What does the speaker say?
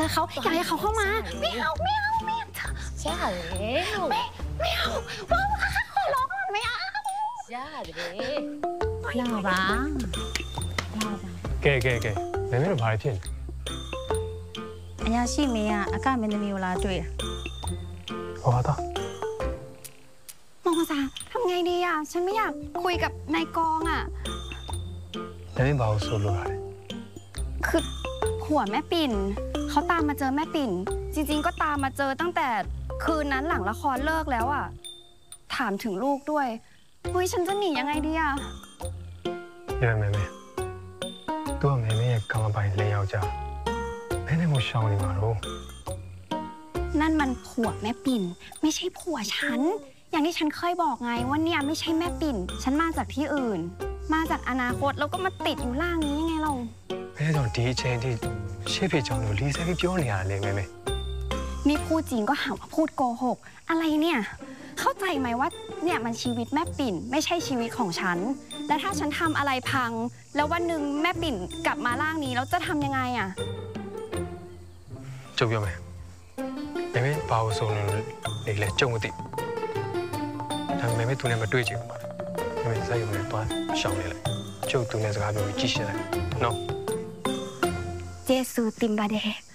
อเขาอยากให้เขาเข้ามาไม่เอาอย่าเลยไม่เอาขอร้องไม่เอาอย่าเลยล่าบ้าကဲမင်းတို့ဘာဖြစ်အရာရှိမင်းကအကမင်းသမီးကိုလာတွေ့တာဟောတော့มองซาทำไงดีอ่ะฉันไม่อยากคุยกับนายกองอ่ะမင်းဘာလို့ဆိုလိုတာလဲคือผัวแม่ปิ่นเขาตามมาเจอแม่ปิ่นจริงๆก็ตามมาเจอตั้งแต่คืนนั้นหลังละครเลิกแล้วอ่ะถามถึงลูกด้วยเฮ้ยฉันจะหนียังไงดีอ่ะရမယ်မင်းသူကမင်းရဲ့ကောင်ပိုင်၄ယောက်ကြာဘယ်နဲ့မှရှောင်းနေမှာတော့นั่นมันผัวแม่ปิ่นไม่ใช่ผัวฉันอย่างที่ฉันเคยบอกไงว่าเนี่ยไม่ใช่แม่ปิ่นฉันมาจากที่อื่นมาจากอนาคตแล้วก็มาติดอยู่ล่างนี้ยังไงเราဘယ်ကြောင့်ဒီအချိန်ထိရှေ့ဖြစ်ကြောင်းလို့လီဆက်ပြီးပြောနေရတာလေမင်းนี่พูดจริงก็หาว่าพูดโกหกอะไรเนี่ยเข้าใจไหมว่าเนี่ยมันชีวิตแม่ปิ่นไม่ใช่ชีวิตของฉันและถ้าฉันทำอะไรพังแล้ววันหนึ่งแม่ปิ่นกลับมาร่างนี้แล้วจะทำยังไงอ่ะကျုပ်ပြောမယ်မင်းဘာလို့ဆိုလို့နေလဲကျုံမသိဒါပေမဲ့သူနဲ့မတွေ့ချင်ဘူးမင်းစိုက်ရုံနဲ့တွားရှောင်းနေလိုက်ကျုပ်သူနဲ့စကားပြောပြီးကြည့်ရှင်းလိုက်နော်เจสูติมบาเด